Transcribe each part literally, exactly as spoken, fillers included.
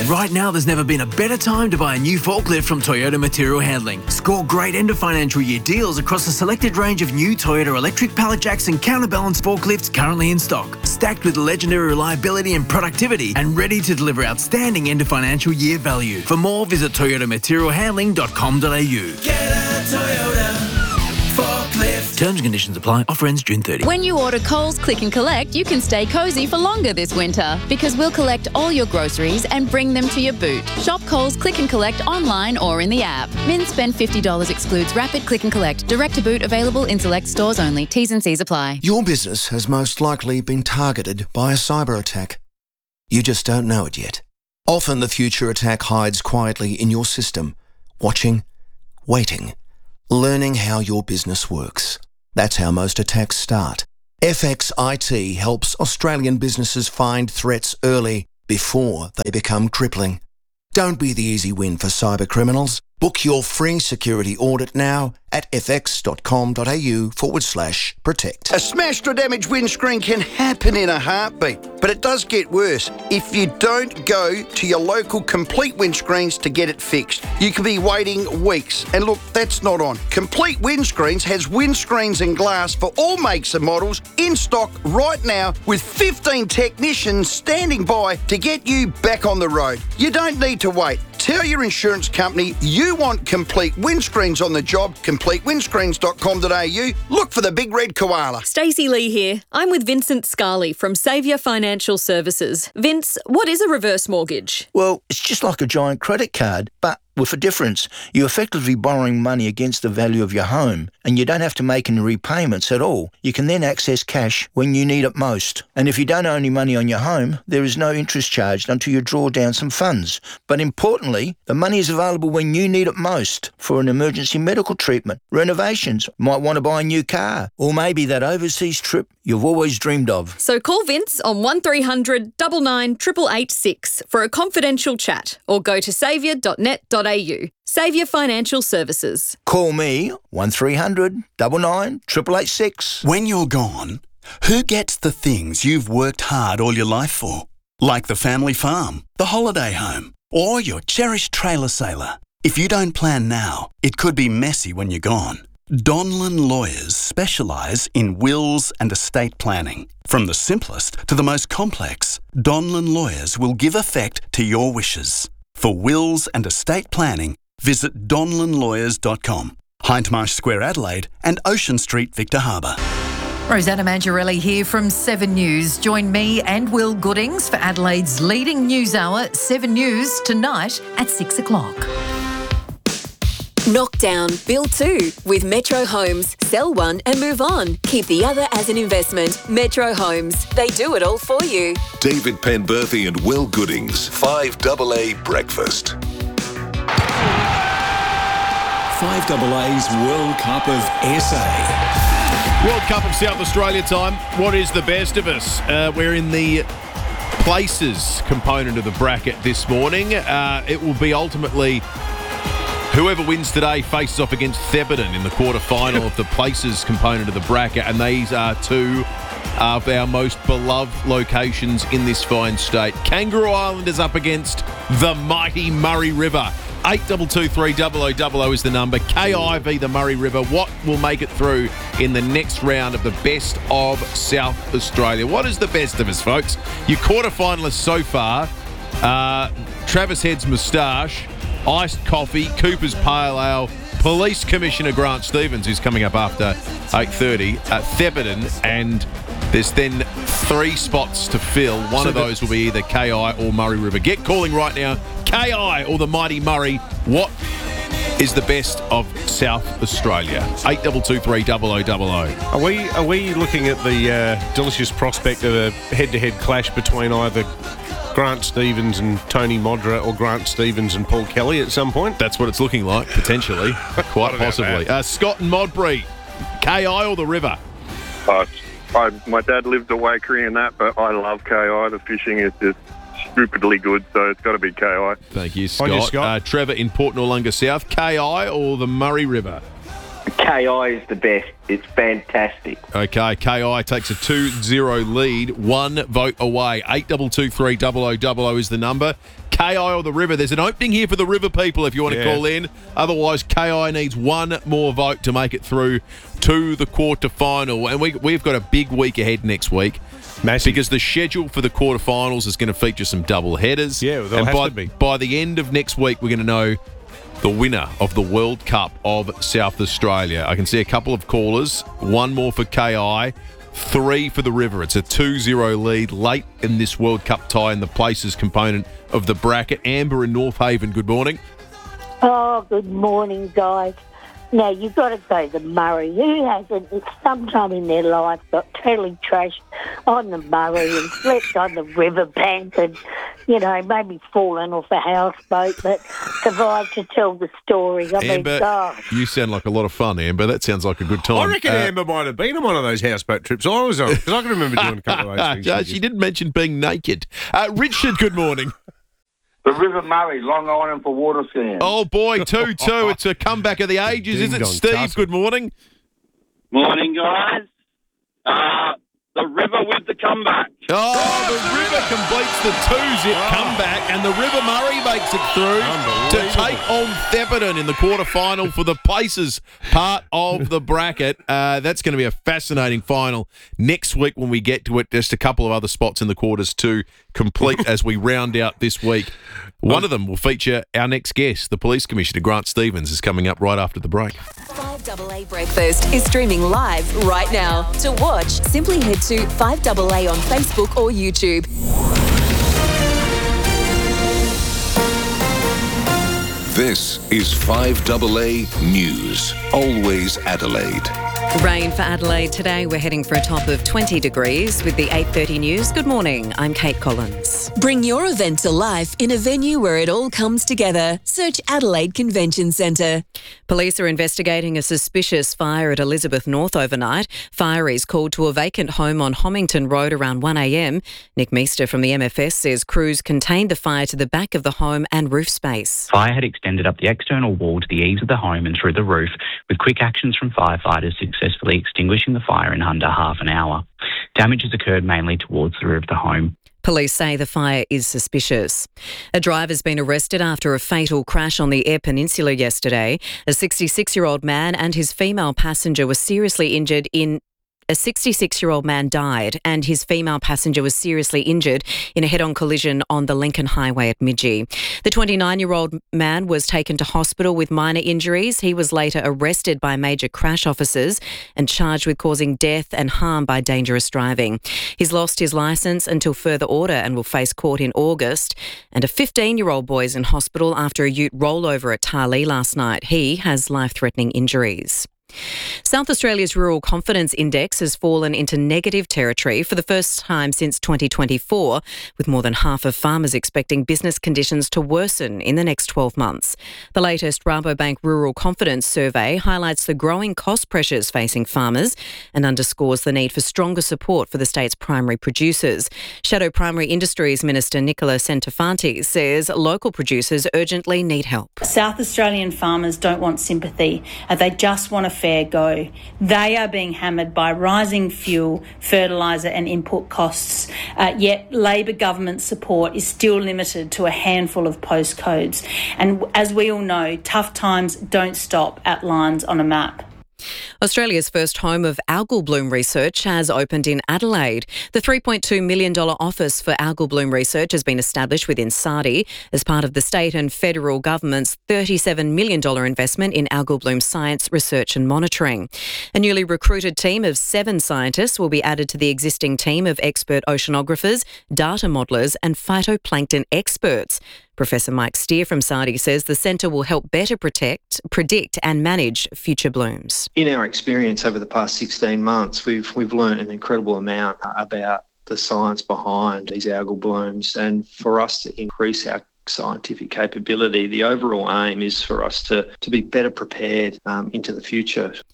Right now, there's never been a better time to buy a new forklift from Toyota Material Handling. Score great end of financial year deals across a selected range of new Toyota electric pallet jacks and counterbalance forklifts currently in stock, stacked with legendary reliability and productivity, and ready to deliver outstanding end of financial year value. For more, visit toyota material handling dot com dot a u. Get a Toyota forklift. Terms and conditions apply. Offer ends June thirtieth. When you order Coles Click and Collect, you can stay cosy for longer this winter because we'll collect all your groceries and bring them to your boot. Shop Coles Click and Collect online or in the app. Min spend fifty dollars excludes rapid click and collect. Direct to boot available in select stores only. T's and C's apply. Your business has most likely been targeted by a cyber attack. You just don't know it yet. Often the future attack hides quietly in your system, watching, waiting, learning how your business works. That's how most attacks start. F X I T helps Australian businesses find threats early before they become crippling. Don't be the easy win for cyber criminals. Book your free security audit now at fx.com.au forward slash protect. A smashed or damaged windscreen can happen in a heartbeat, but it does get worse if you don't go to your local Complete Windscreens to get it fixed. You could be waiting weeks, and look, that's not on. Complete Windscreens has windscreens and glass for all makes and models in stock right now with fifteen technicians standing by to get you back on the road. You don't need to wait. Tell your insurance company you want Complete Windscreens on the job, complete windscreens dot com dot a u. Look for the big red koala. Stacey Lee here. I'm with Vincent Scarley from Saviour Financial Services. Vince, what is a reverse mortgage? Well, it's just like a giant credit card, but with a difference. You're effectively borrowing money against the value of your home, and you don't have to make any repayments at all. You can then access cash when you need it most. And if you don't owe any money on your home, there is no interest charged until you draw down some funds. But importantly, the money is available when you need it most for an emergency medical treatment, renovations, might want to buy a new car, or maybe that overseas trip you've always dreamed of. So call Vince on one three hundred nine nine eight eight eight six for a confidential chat, or go to saviour dot net dot a u. Saviour Financial Services. Call me one three hundred nine nine eight eight eight six. When you're gone, who gets the things you've worked hard all your life for? Like the family farm, the holiday home, or your cherished trailer sailor. If you don't plan now, it could be messy when you're gone. Donlan Lawyers specialise in wills and estate planning. From the simplest to the most complex, Donlan Lawyers will give effect to your wishes. For wills and estate planning, visit donlan lawyers dot com, Hindmarsh Square, Adelaide, and Ocean Street, Victor Harbour. Rosanna Mangiarelli here from Seven News. Join me and Will Goodings for Adelaide's leading news hour, Seven News, tonight at six o'clock. Knock down, build two with Metro Homes. Sell one and move on. Keep the other as an investment. Metro Homes. They do it all for you. David Penberthy and Will Goodings. five A A Breakfast. five A A's World Cup of S A. World Cup of South Australia time. What is the best of us? Uh, we're in the places component of the bracket this morning. Uh, it will be ultimately whoever wins today faces off against Thebarton in the quarter-final of the places component of the bracket, and these are two of our most beloved locations in this fine state. Kangaroo Island is up against the mighty Murray River. eight two two three double oh double oh is the number. K I v the Murray River. What will make it through in the next round of the best of South Australia? What is the best of us, folks? Your quarter-finalists so far, uh, Travis Head's Moustache, Iced Coffee, Cooper's Pale Ale, Police Commissioner Grant Stevens, who's coming up after eight thirty, at Thebarton, and there's then three spots to fill. One so of those will be either K I or Murray River. Get calling right now. K I or the mighty Murray. What is the best of South Australia? eight two two three double oh double oh. Are we, are we looking at the uh, delicious prospect of a head-to-head clash between either Grant Stevens and Tony Modra or Grant Stevens and Paul Kelly at some point? That's what it's looking like, potentially. Quite possibly. Uh, Scott and Modbury, K I or the River? Uh, I, my dad lived at Waikerie and that, but I love K I. The fishing is just stupidly good, so it's got to be K I. Thank you, Scott. you, Scott. Uh, Trevor in Port Noarlunga South, K I or the Murray River? K I is the best. It's fantastic. Okay, K I takes a two zero lead, one vote away. eight two two three double oh double oh is the number. K I or the River. There's an opening here for the River people if you want to Yeah. call in. Otherwise, K I needs one more vote to make it through to the quarter-final. And we, we've got a big week ahead next week. Massive. Because the schedule for the quarterfinals is going to feature some double headers. Yeah, well, there'll and have by, to be. by the end of next week, we're going to know the winner of the World Cup of South Australia. I can see a couple of callers. One more for K I, three for the River. It's a two zero lead late in this World Cup tie in the places component of the bracket. Amber in North Haven, good morning. Oh, good morning, guys. Now, you've got to go to the Murray. Who hasn't, at some time in their life, got totally trashed on the Murray and slept on the riverbank and, you know, maybe fallen off a houseboat but survived to tell the story? I Amber, mean, God. you sound like a lot of fun, Amber. That sounds like a good time. I reckon Uh, Amber might have been on one of those houseboat trips I was on, because I can remember doing a couple of those things. Uh, she didn't mention being naked. Uh, Richard, good morning. The River Murray, Long Island for water skiing. Oh, boy, two two. It's a comeback of the ages, is it, Ding-dong Steve? tussle. Good morning. Morning, guys. Uh, the River with the comeback. Oh, the River completes the two-zip comeback, and the River Murray makes it through to take on Thepperton in the quarterfinal for the places part of the bracket. Uh, that's going to be a fascinating final next week when we get to it. Just a couple of other spots in the quarters to complete as we round out this week. One of them will feature our next guest, the Police Commissioner, Grant Stevens, is coming up right after the break. five A A Breakfast is streaming live right now. To watch, simply head to five A A on Facebook or YouTube. This is five A A News. Always Adelaide. Rain for Adelaide today. We're heading for a top of twenty degrees with the eight thirty news. Good morning. I'm Kate Collins. Bring your event to life in a venue where it all comes together. Search Adelaide Convention Centre. Police are investigating a suspicious fire at Elizabeth North overnight. Fireys called to a vacant home on Homington Road around one a m. Nick Meester from the M F S says crews contained the fire to the back of the home and roof space. Fire had extended up the external wall to the eaves of the home and through the roof, with quick actions from firefighters successfully extinguishing the fire in under half an hour. Damage has occurred mainly towards the rear of the home. Police say the fire is suspicious. A driver's been arrested after a fatal crash on the Eyre Peninsula yesterday. A sixty-six-year-old man and his female passenger were seriously injured in A sixty-six-year-old man died and his female passenger was seriously injured in a head-on collision on the Lincoln Highway at Midgee. The twenty-nine-year-old man was taken to hospital with minor injuries. He was later arrested by major crash officers and charged with causing death and harm by dangerous driving. He's lost his licence until further order and will face court in August. And a fifteen-year-old boy is in hospital after a ute rollover at Tarlee last night. He has life-threatening injuries. South Australia's Rural Confidence Index has fallen into negative territory for the first time since twenty twenty-four, with more than half of farmers expecting business conditions to worsen in the next twelve months. The latest Rabobank Rural Confidence Survey highlights the growing cost pressures facing farmers and underscores the need for stronger support for the state's primary producers. Shadow Primary Industries Minister Nicola Centofanti says local producers urgently need help. South Australian farmers don't want sympathy, and they just want a fair go. They are being hammered by rising fuel, fertiliser and input costs, uh, yet Labor government support is still limited to a handful of postcodes. And as we all know, tough times don't stop at lines on a map. Australia's first home of algal bloom research has opened in Adelaide. The three point two million dollars Office for Algal Bloom Research has been established within SARDI as part of the state and federal government's thirty-seven million dollars investment in algal bloom science, research and monitoring. A newly recruited team of seven scientists will be added to the existing team of expert oceanographers, data modellers and phytoplankton experts. Professor Mike Steer from SARDI says the centre will help better protect, predict and manage future blooms. In our experience over the past sixteen months, we've we've learned an incredible amount about the science behind these algal blooms, and for us to increase our scientific capability, the overall aim is for us to, to be better prepared um, into the future.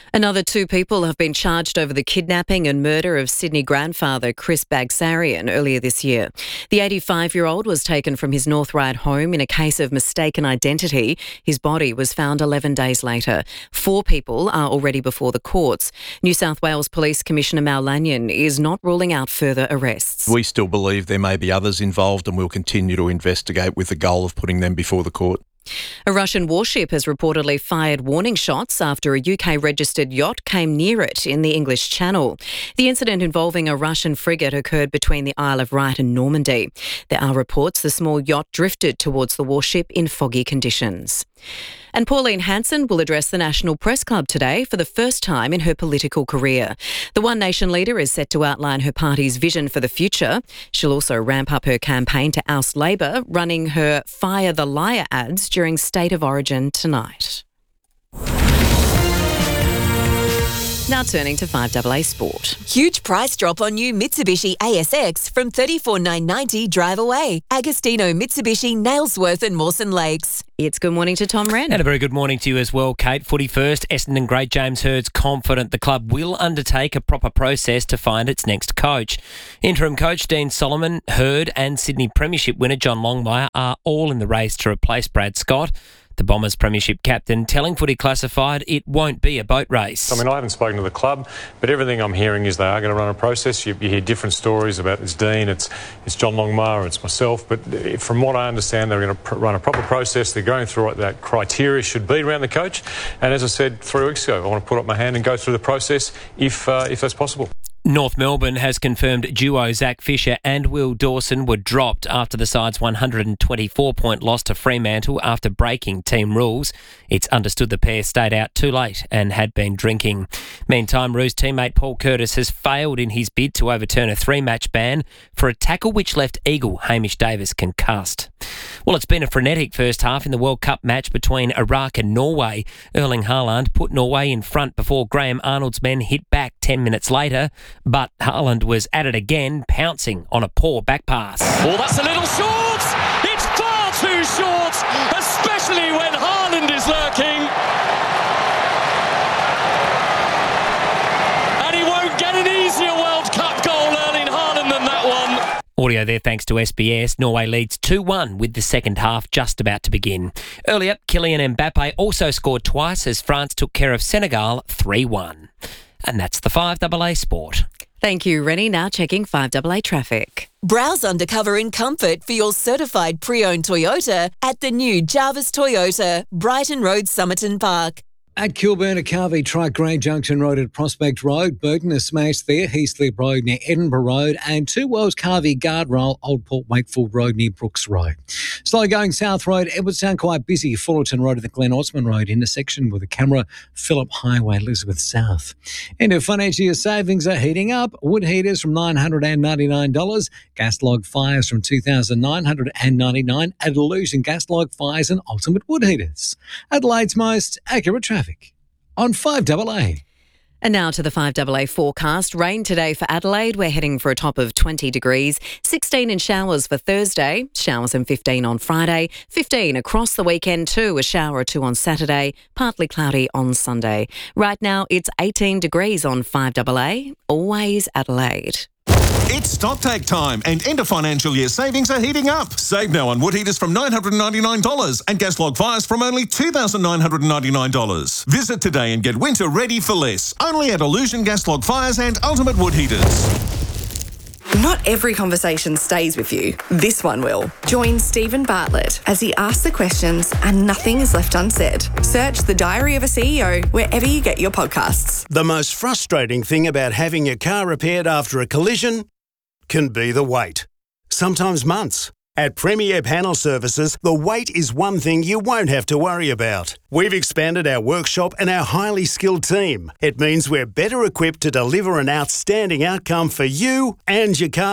Another two people have been charged over the kidnapping and murder of Sydney grandfather Chris Bagsarian earlier this year. The eighty-five-year-old was taken from his North Ryde home in a case of mistaken identity. His body was found eleven days later. Four people are already before the courts. New South Wales Police Commissioner Mal Lanyon is not ruling out further arrests. We still believe there may be others involved and we'll continue to investigate with the goal of putting them before the court. A Russian warship has reportedly fired warning shots after a U K-registered yacht came near it in the English Channel. The incident involving a Russian frigate occurred between the Isle of Wight and Normandy. There are reports the small yacht drifted towards the warship in foggy conditions. And Pauline Hanson will address the National Press Club today for the first time in her political career. The One Nation leader is set to outline her party's vision for the future. She'll also ramp up her campaign to oust Labor, running her Fire the Liar ads during State of Origin tonight. Now turning to five A A Sport. Huge price drop on new Mitsubishi A S X from thirty-four thousand nine hundred ninety dollars drive away. Agostino Mitsubishi, Nailsworth and Mawson Lakes. It's good morning to Tom Wren. And a very good morning to you as well, Kate. Footy first. Essendon great James Hurd's confident the club will undertake a proper process to find its next coach. Interim coach Dean Solomon, Hurd and Sydney Premiership winner John Longmire are all in the race to replace Brad Scott. The Bombers Premiership captain telling Footy Classified it won't be a boat race. I mean, I haven't spoken to the club, but everything I'm hearing is they are going to run a process. You, you hear different stories about it's Dean, it's it's John Longmire, it's myself, but from what I understand, they're going to pr- run a proper process. They're going through what that criteria should be around the coach. And as I said three weeks ago, I want to put up my hand and go through the process if uh, if that's possible. North Melbourne has confirmed duo Zach Fisher and Will Dawson were dropped after the side's one hundred twenty-four point loss to Fremantle after breaking team rules. It's understood the pair stayed out too late and had been drinking. Meantime, Roos teammate Paul Curtis has failed in his bid to overturn a three-match ban for a tackle which left Eagle Hamish Davis concussed. Well, it's been a frenetic first half in the World Cup match between Iraq and Norway. Erling Haaland put Norway in front before Graham Arnold's men hit back ten minutes later. But Haaland was at it again, pouncing on a poor back pass. Oh, that's a little short! It's far too short, especially when Haaland is lurking. And he won't get an easier World Cup goal, Erling Haaland, than that one. Audio there thanks to S B S. Norway leads two one with the second half just about to begin. Earlier, Kylian Mbappe also scored twice as France took care of Senegal three one. And that's the five A A Sport. Thank you, Rennie. Now checking five A A traffic. Browse undercover in comfort for your certified pre-owned Toyota at the new Jarvis Toyota, Brighton Road, Somerton Park. At Kilburn, a car v truck, Grey Junction Road at Prospect Road. Burton is smashed there, Heathslip Road near Edinburgh Road. And Two Wells car v guardrail, Old Port Wakefield Road near Brooks Road. Slow going South Road, Edwardstown quite busy. Fullerton Road at the Glen Osmond Road intersection with a camera. Phillip Highway, Elizabeth South. End of financial year savings are heating up. Wood heaters from nine hundred ninety-nine dollars. Gas log fires from two thousand nine hundred ninety-nine dollars. At Illusion Gas log fires and ultimate wood heaters. Adelaide's most accurate traffic on five A A. And now to the five A A forecast. Rain today for Adelaide. We're heading for a top of twenty degrees. sixteen in showers for Thursday. Showers and fifteen on Friday. fifteen across the weekend too. A shower or two on Saturday. Partly cloudy on Sunday. Right now it's eighteen degrees on five A A. Always Adelaide. It's StockTake time and end of financial year savings are heating up. Save now on wood heaters from nine hundred ninety-nine dollars and gas log fires from only two thousand nine hundred ninety-nine dollars. Visit today and get winter ready for less. Only at Illusion Gas log fires and Ultimate Wood Heaters. Not every conversation stays with you. This one will. Join Stephen Bartlett as he asks the questions and nothing is left unsaid. Search The Diary of a C E O wherever you get your podcasts. The most frustrating thing about having your car repaired after a collision can be the wait. Sometimes months. At Premier Panel Services, the wait is one thing you won't have to worry about. We've expanded our workshop and our highly skilled team. It means we're better equipped to deliver an outstanding outcome for you and your car.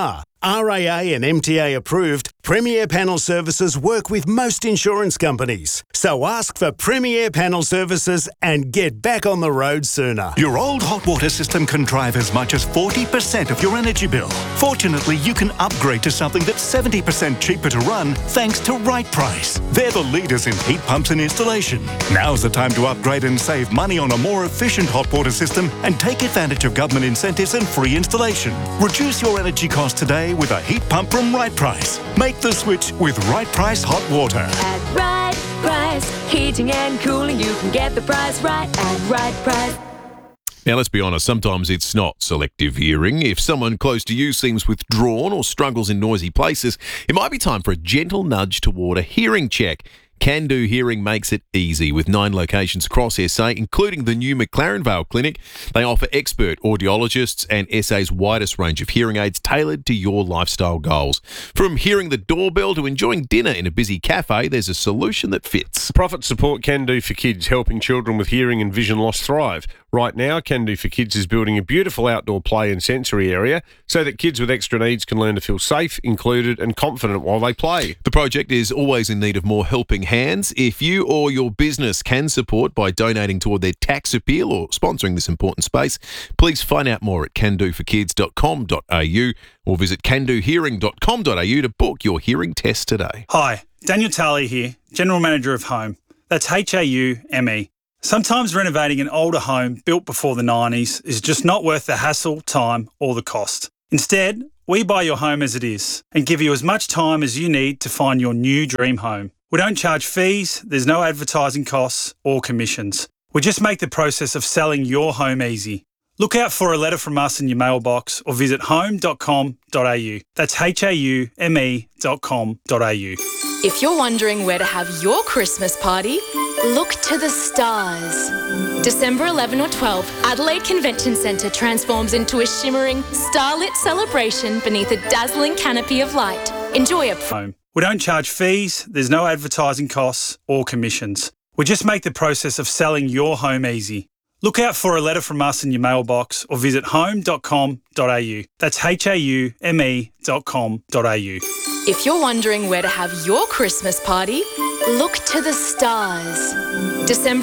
R A A and M T A approved, Premier Panel Services work with most insurance companies. So ask for Premier Panel Services and get back on the road sooner. Your old hot water system can drive as much as forty percent of your energy bill. Fortunately, you can upgrade to something that's seventy percent cheaper to run thanks to Right Price. They're the leaders in heat pumps and installation. Now's the time to upgrade and save money on a more efficient hot water system and take advantage of government incentives and free installation. Reduce your energy costs today with a heat pump from Right Price. Make the switch with Right Price Hot Water. At Right Price, heating and cooling, you can get the price right at Right Price. Now, let's be honest, sometimes it's not selective hearing. If someone close to you seems withdrawn or struggles in noisy places, it might be time for a gentle nudge toward a hearing check. Can Do Hearing makes it easy with nine locations across S A, including the new McLaren Vale Clinic. They offer expert audiologists and S A's widest range of hearing aids tailored to your lifestyle goals. From hearing the doorbell to enjoying dinner in a busy cafe, there's a solution that fits. Profit support Can Do for Kids, helping children with hearing and vision loss thrive. Right now, Can Do for Kids is building a beautiful outdoor play and sensory area so that kids with extra needs can learn to feel safe, included and confident while they play. The project is always in need of more helping hands. If you or your business can support by donating toward their tax appeal or sponsoring this important space, please find out more at can do for kids dot com dot a u or visit can do hearing dot com dot a u to book your hearing test today. Hi, Daniel Talley here, General Manager of Home. That's H A U M E. Sometimes renovating an older home built before the nineties is just not worth the hassle, time or the cost. Instead, we buy your home as it is and give you as much time as you need to find your new dream home. We don't charge fees, there's no advertising costs or commissions. We just make the process of selling your home easy. Look out for a letter from us in your mailbox or visit home dot com dot a u. That's H A U M E dot com dot a u. If you're wondering where to have your Christmas party, look to the stars. December eleventh or twelfth, Adelaide Convention Centre transforms into a shimmering, starlit celebration beneath a dazzling canopy of light. Enjoy a... home. We don't charge fees, there's no advertising costs or commissions. We just make the process of selling your home easy. Look out for a letter from us in your mailbox or visit home dot com dot a u. That's H A U M E dot com dot a u. If you're wondering where to have your Christmas party, look to the stars. December